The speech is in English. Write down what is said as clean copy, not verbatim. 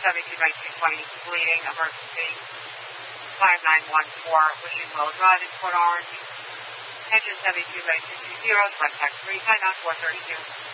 72 by 220, bleeding, emergency. 5914, Wishing Well Drive in Port Orange. Engine 72 by 220, select tax 3, sign on 432.